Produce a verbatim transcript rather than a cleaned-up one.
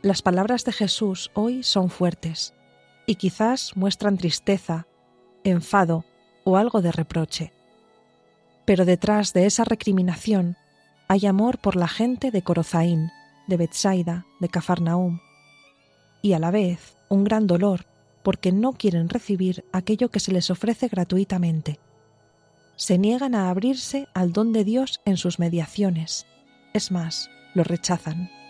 Las palabras de Jesús hoy son fuertes y quizás muestran tristeza, enfado o algo de reproche. Pero detrás de esa recriminación hay amor por la gente de Corozaín, de Betsaida, de Cafarnaúm, y a la vez un gran dolor porque no quieren recibir aquello que se les ofrece gratuitamente. Se niegan a abrirse al don de Dios en sus mediaciones, es más, lo rechazan.